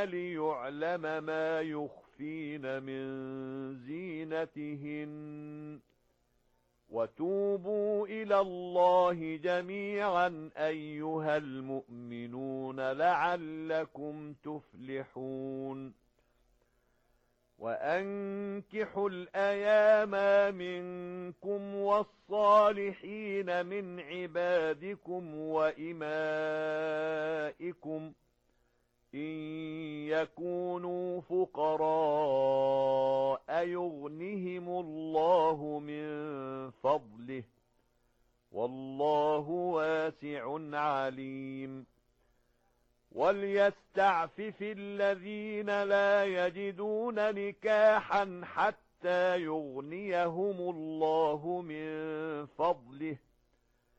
ليعلم ما يخفين من زينتهن وتوبوا إلى الله جميعا أيها المؤمنون لعلكم تفلحون وأنكحوا الأيام منكم والصالحين من عبادكم وإمائكم إن يكونوا فقراء يغنهم الله من فضله والله واسع عليم وليستعفف الذين لا يجدون نكاحا حتى يغنيهم الله من فضله